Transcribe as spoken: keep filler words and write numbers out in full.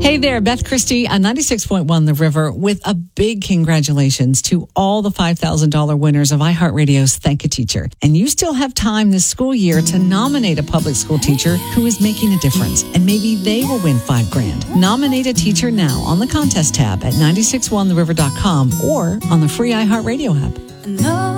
Hey there, Beth Christie on ninety-six point one The River with a big congratulations to all the five thousand dollars winners of iHeartRadio's Thank a Teacher. And you still have time this school year to nominate a public school teacher who is making a difference. And maybe they will win five grand. Nominate a teacher now on the contest tab at nine six one the river dot com or on the free iHeartRadio app.